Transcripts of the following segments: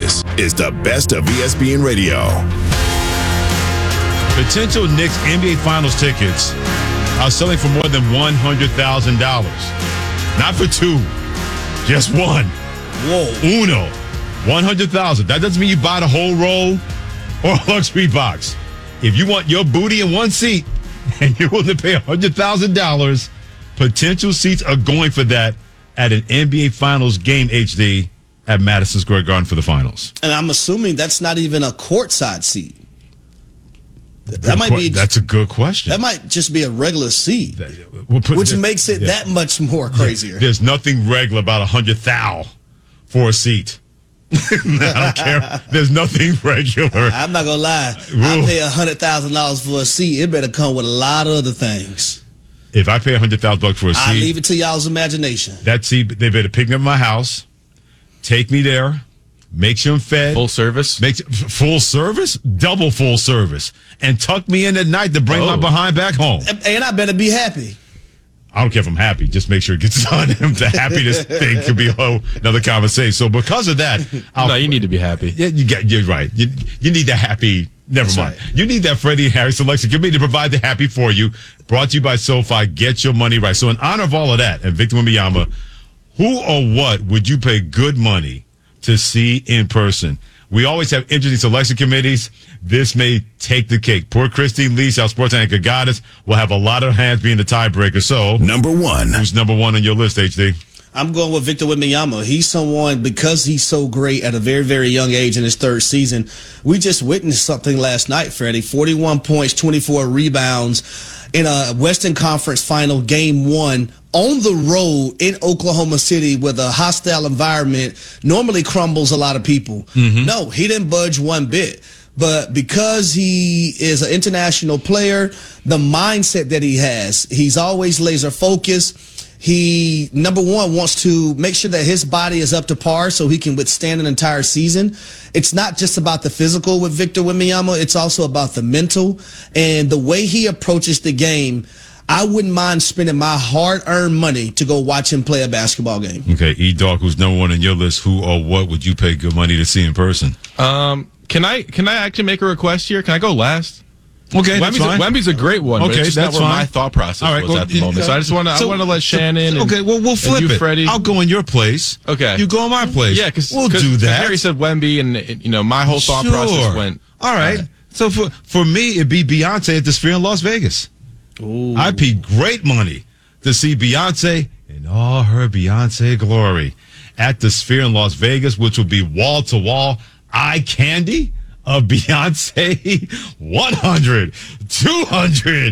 This is the best of ESPN Radio. Potential Knicks NBA Finals tickets are selling for more than $100,000. Not for two, just one. Whoa. Uno. 100,000. That doesn't mean you buy the whole roll or a luxury box. If you want your booty in one seat and you're willing to pay $100,000, potential seats are going for that at an NBA Finals game, HD, at Madison Square Garden for the finals. And I'm assuming that's not even a courtside seat. That's a good question. That might just be a regular seat, which makes it that much more crazier. There's nothing regular about $100,000 for a seat. I don't care. There's nothing regular. I'm not gonna lie. I pay $100,000 for a seat. It better come with a lot of other things. If I pay $100,000 for a seat, I leave it to y'all's imagination. That seat, they better pick me up at my house, take me there, make sure I'm fed. Full service? Full service? Double full service. And tuck me in at night to bring my behind back home. And I better be happy. I don't care if I'm happy. Just make sure it gets done. The happiness thing could be another conversation. So because of that, no, you need to be happy. Yeah, you're right. You need that happy. Never mind. Right. You need that Freddie and Harry selection committee to provide the happy for you. Brought to you by SoFi. Get your money right. So in honor of all of that, and Victor Wembanyama, who or what would you pay good money to see in person? We always have interesting selection committees. This may take the cake. Poor Christine Leach, our sports anchor goddess, will have a lot of hands being the tiebreaker. So, number one. Who's number one on your list, HD? I'm going with Victor Wembanyama. He's someone, because he's so great at a very, very young age in his third season. We just witnessed something last night, Freddie. 41 points, 24 rebounds in a Western Conference Final Game 1 on the road in Oklahoma City with a hostile environment normally crumbles a lot of people. Mm-hmm. No, he didn't budge one bit. But because he is an international player, the mindset that he has, he's always laser focused. He, number one, wants to make sure that his body is up to par so he can withstand an entire season. It's not just about the physical with Victor Wembanyama. It's also about the mental and the way he approaches the game. I wouldn't mind spending my hard-earned money to go watch him play a basketball game. Okay, E-Dog, who's number one on your list, who or what would you pay good money to see in person? Can I actually make a request here? Can I go last? Okay, that's fine. Wemby's a great one. Okay, but it's that's not where fine. my thought process was at the moment. So I just want to let Shannon. Okay, well, we'll flip it. Freddie. I'll go in your place. Okay, you go in my place. Yeah, because we'll do that. Harry said Wemby, and my whole thought process went. All right. So for me, it'd be Beyonce at the Sphere in Las Vegas. Ooh. I'd pay great money to see Beyonce in all her Beyonce glory at the Sphere in Las Vegas, which would be wall to wall eye candy of Beyonce. 100, 200,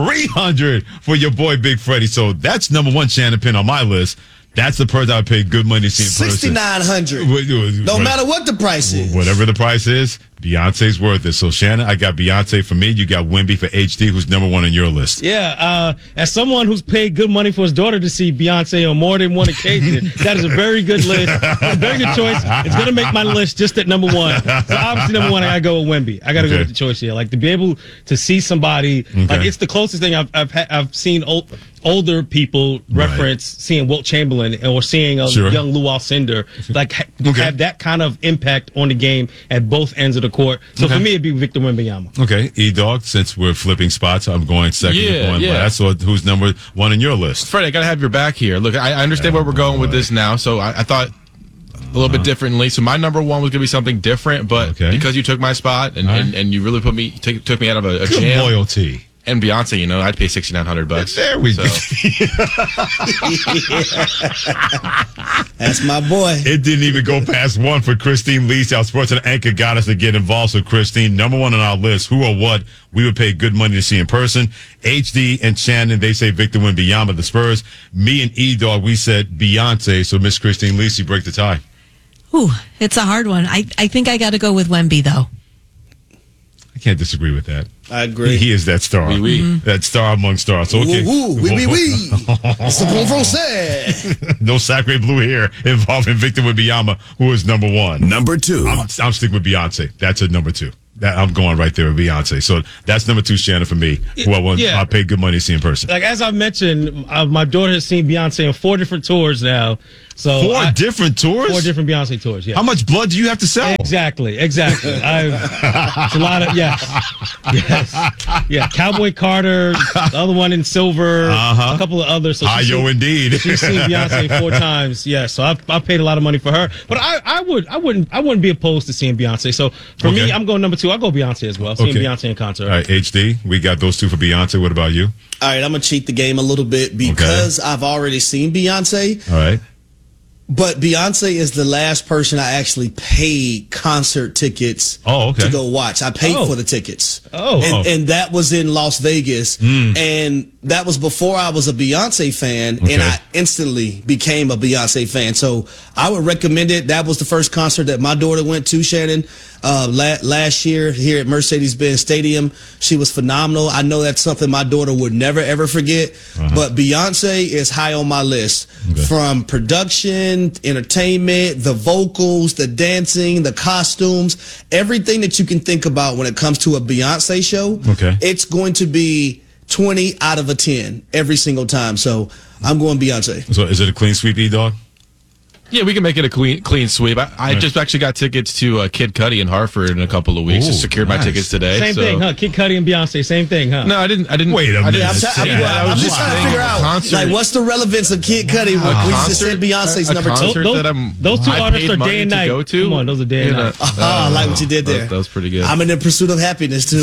300 for your boy Big Freddie. So that's number one Shannon Pin on my list. That's the person I would pay good money to see in person. $6,900. No matter what the price is. Whatever the price is, Beyonce's worth it. So, Shannon, I got Beyonce for me. You got Wemby for HD, who's number one on your list. Yeah, as someone who's paid good money for his daughter to see Beyonce on more than one occasion, that is a very good list. A very good choice. It's going to make my list just at number one. So, obviously, number one, I got to go with Wemby. I got to go with the choice here. Like, to be able to see somebody, like, it's the closest thing I've seen older people reference seeing Wilt Chamberlain or seeing a young Lou Alcindor, like, have that kind of impact on the game at both ends of the court. So for me, it'd be Victor Wembanyama. Okay, E-Dog, since we're flipping spots, I'm going second to going last. So who's number one on your list? Freddie, I got to have your back here. Look, I understand where we're going with this now, so I thought a little bit differently. So my number one was going to be something different, but because you took my spot and you really took me out of a jam. Loyalty. And Beyonce, I'd pay $6,900. There we go. That's my boy. It didn't even go past one for Christine Leach, our sports and anchor got us to get involved. So, Christine, number one on our list, who or what we would pay good money to see in person. HD and Shannon, they say Victor Wembanyama, the Spurs. Me and E-Dog, we said Beyonce. So, Miss Christine Leach, you break the tie. Ooh, it's a hard one. I think I got to go with Wemby, though. I can't disagree with that. I agree. He is that star. That star among stars. So, okay. C'est bon français. No sacre bleu here involving Victor Wembanyama, who is number one. Number two. I'm sticking with Beyonce. That's a number two. I'm going right there with Beyonce. So that's number two, Shannon, for me, who I paid good money to see in person. Like, as I mentioned, my daughter has seen Beyonce on 4 different tours now. So 4 different tours? 4 different Beyonce tours, yeah. How much blood do you have to sell? Exactly. It's a lot of, yes. Yeah, Cowboy Carter, the other one in silver, a couple of others. So Indeed. She's seen Beyonce 4 times, yeah. So I paid a lot of money for her. But I wouldn't be opposed to seeing Beyonce. So for me, I'm going number 2. I'll go Beyonce as well. Seeing Beyonce in concert. All right, HD, we got those 2 for Beyonce. What about you? All right, I'm going to cheat the game a little bit because I've already seen Beyonce. All right. But Beyonce is the last person I actually paid concert tickets to go watch. I paid for the tickets. And that was in Las Vegas. And that was before I was a Beyonce fan. And I instantly became a Beyonce fan. So I would recommend it. That was the first concert that my daughter went to, Shannon, last year here at Mercedes-Benz Stadium. She was phenomenal. I know that's something my daughter would never, ever forget. But Beyonce is high on my list. From production, entertainment, the vocals, the dancing, the costumes, everything that you can think about when it comes to a Beyonce show. It's going to be 20 out of a 10 every single time. So I'm going Beyonce. So is it a clean sweep, E-Dog? Yeah, we can make it a clean sweep. I just actually got tickets to Kid Cudi in Hartford in a couple of weeks. Just secured my tickets today. Same thing, huh? Kid Cudi and Beyonce, same thing, huh? No, I didn't. Wait a minute. I'm just trying to figure out, like, what's the relevance of Kid Cudi when we just said Beyonce's number 2? Those 2 artists are day and night. Come on, those are day and night. I like what you did there. That was pretty good. I'm in the pursuit of happiness, too.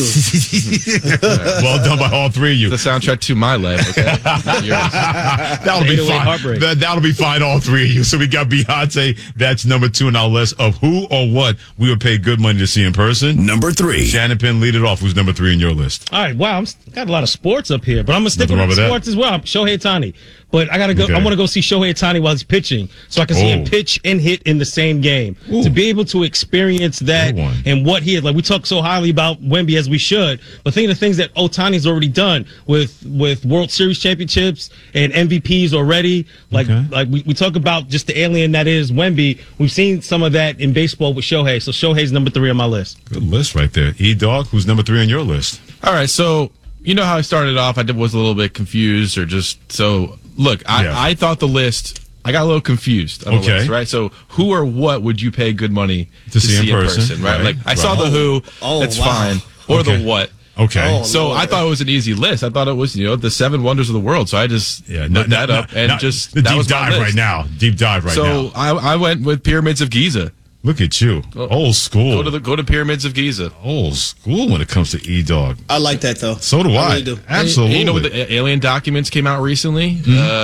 Well done by all 3 of you. The soundtrack to my life, okay? Not yours. That'll be fine. That'll be fine, all 3 of you. So we got Beyonce. That's number 2 on our list of who or what we would pay good money to see in person. Number 3. Shannon Penn, lead it off. Who's number 3 on your list? All right, wow, got a lot of sports up here, but I'm gonna stick with sports as well. Shohei Ohtani, but I gotta go. I want to go see Shohei Ohtani while he's pitching, so I can see him pitch and hit in the same game. To be able to experience that and what he is like. We talk so highly about Wemby as we should, but think of the things that Ohtani's already done with World Series championships and MVPs already. Like we talk about just the alien that is Wemby. We've seen some of that in baseball with Shohei. So Shohei's number 3 on my list. Good list right there. E-Dog, who's number 3 on your list? All right, so you know how I started off? I was a little bit confused look, I thought the list, I got a little confused on the list, right? So who or what would you pay good money to see in person, right? Like I saw the who, that's fine, or the what. So I thought it was an easy list. I thought it was, the 7 wonders of the world. So I just looked that up and that was my list. Deep dive right now. So I went with Pyramids of Giza. Look at you. Old school. Go to Pyramids of Giza. Old school when it comes to E-Dog. I like that, though. So do I. Really do. Absolutely. The alien documents came out recently.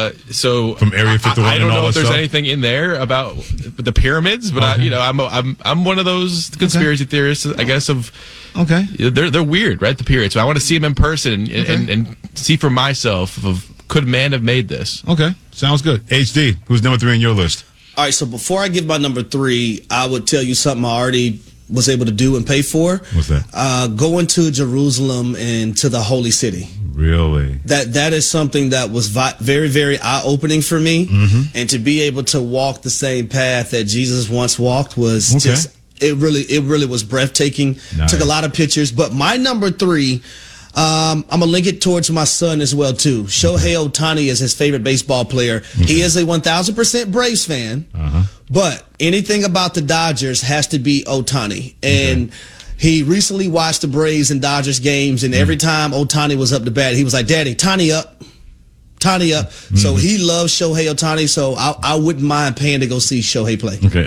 So from Area 51 I don't know if there's stuff. anything in there about the pyramids, but I'm one of those conspiracy theorists, I guess, of they're weird, right? The pyramids. So I want to see them in person and see for myself of could man have made this? Okay. Sounds good. HD, who's number 3 on your list? All right, so before I give my number 3, I would tell you something I already was able to do and pay for. What's that? Going to Jerusalem and to the Holy City. Really? That is something that was very, very eye-opening for me. And to be able to walk the same path that Jesus once walked was just, it really was breathtaking. Nice. Took a lot of pictures. But my number 3, I'm going to link it towards my son as well, too. Shohei Ohtani is his favorite baseball player. He is a 1,000% Braves fan, but anything about the Dodgers has to be Ohtani. And he recently watched the Braves and Dodgers games, and every time Ohtani was up to bat, he was like, Daddy, Tani up. Tani up. So he loves Shohei Ohtani, so I wouldn't mind paying to go see Shohei play. Okay,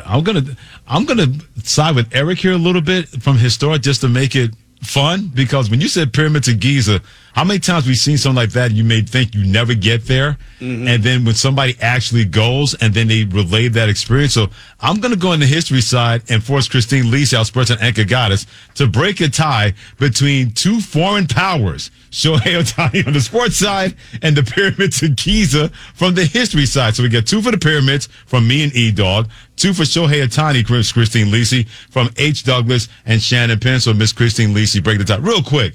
I'm gonna side with Eric here a little bit from historic just to make it fun, because when you said Pyramids of Giza, how many times we've seen something like that you may think you never get there, and then when somebody actually goes and then they relay that experience. So I'm going to go on the history side and force Christine Lisi, our sports and anchor goddess, to break a tie between 2 foreign powers, Shohei Ohtani on the sports side and the Pyramids of Giza from the history side. So we get 2 for the Pyramids from me and E-Dog, 2 for Shohei Ohtani, Christine Lisi, from H. Douglas and Shannon Penn. So Miss Christine Lisi, break the tie. Real quick.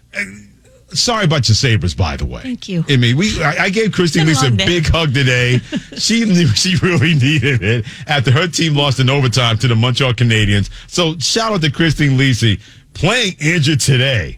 Sorry about your Sabres, by the way. Thank you. I mean, I gave Christine Lisi a big hug today. She knew she really needed it after her team lost in overtime to the Montreal Canadiens. So shout out to Christine Lisi, playing injured today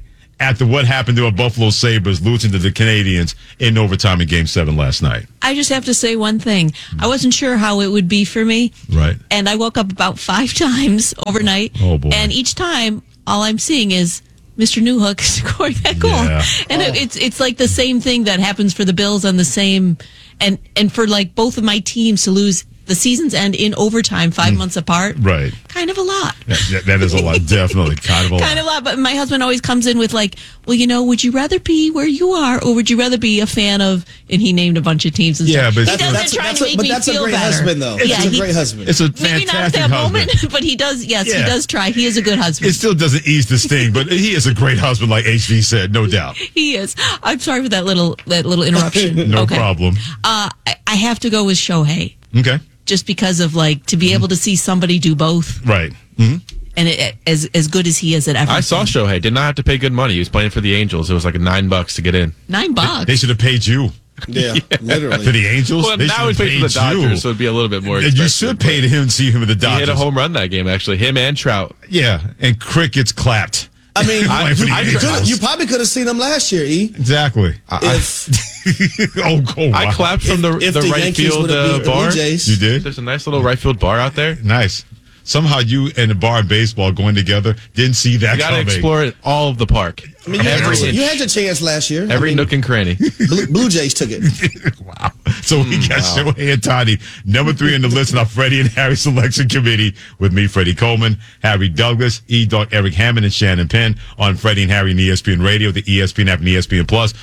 after what happened to our Buffalo Sabres losing to the Canadians in overtime in Game 7 last night? I just have to say one thing. I wasn't sure how it would be for me. Right. And I woke up about 5 times overnight. Oh, boy. And each time, all I'm seeing is Mr. Newhook scoring that goal. Yeah. And it's like the same thing that happens for the Bills on the same, and for like both of my teams to lose the seasons end in overtime 5 months apart. Right. Kind of a lot. That is a lot. Definitely. Kind of a lot. Kind of a lot. But my husband always comes in with like, well, would you rather be where you are, or would you rather be a fan of, and he named a bunch of teams and Yeah, stuff. but he does it trying to make me that's a feel great better. husband, though. It's a great husband. It's a Maybe not at fantastic that husband. moment, but he does. Yes, Yeah. he does try. He is a good husband. It still doesn't ease the sting, but he is a great husband, like HV said, no doubt. He is. I'm sorry for that little interruption. No Okay. problem. I have to go with Shohei, Okay. just because of to be able to see somebody do both, Right. Mm-hmm. and as good as he is at everything. I saw Shohei. Did not have to pay good money. He was playing for the Angels. It was like $9 to get in. $9. They should have paid you. Yeah, literally. For the Angels? Well, They now should he's have paying for the paid you. Dodgers, so it'd be a little bit more And expensive. you should pay to him, see him with the He Dodgers. hit a home run that game, actually. Him and Trout. Yeah, and Crickets clapped. I mean, I you probably could have seen him last year, E. Exactly. If Wow. I clapped from the right Yankees field would have beat bar. Blue Jays. You did? There's a nice little right field bar out there. Nice. Somehow you and the bar and baseball going together didn't see that You got to coming. explore all of the park. I mean, you had your chance last year. Every nook and cranny. Blue Jays took it. Wow. So we got Shohei and Tani, number 3 in the list on our Freddie and Harry selection committee with me, Freddie Coleman, Harry Douglas, E-Dog, Eric Hammond, and Shannon Penn on Freddie and Harry and ESPN Radio, the ESPN app, and ESPN Plus.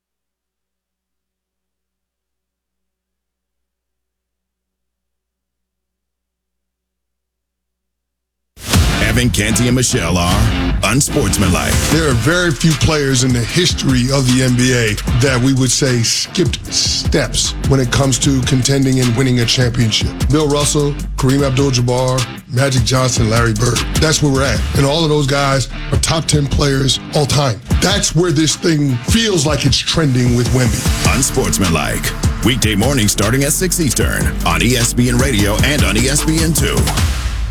Evan, Canty, and Michelle are unsportsmanlike. There are very few players in the history of the NBA that we would say skipped steps when it comes to contending and winning a championship. Bill Russell, Kareem Abdul-Jabbar, Magic Johnson, Larry Bird. That's where we're at. And all of those guys are top 10 players all time. That's where this thing feels like it's trending with Wemby. Unsportsmanlike. Weekday mornings starting at 6 Eastern on ESPN Radio and on ESPN2.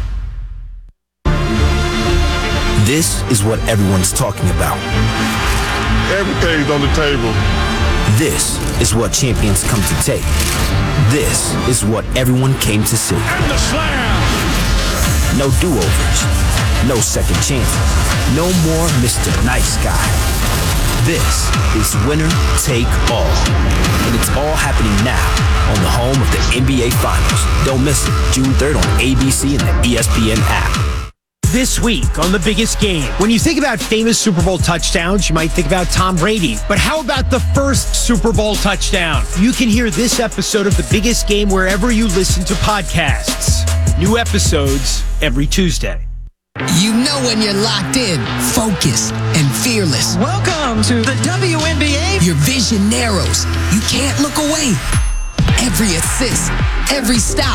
This is what everyone's talking about. Everything's on the table. This is what champions come to take. This is what everyone came to see. And the slam! No do-overs. No second chances. No more Mr. Nice Guy. This is winner take all. And it's all happening now on the home of the NBA Finals. Don't miss it. June 3rd on ABC and the ESPN app. This week on The Biggest Game. When you think about famous Super Bowl touchdowns, you might think about Tom Brady. But how about the first Super Bowl touchdown? You can hear this episode of The Biggest Game wherever you listen to podcasts. New episodes every Tuesday. You know when you're locked in, focused, and fearless. Welcome to the WNBA. Your vision narrows. You can't look away. Every assist, every stop,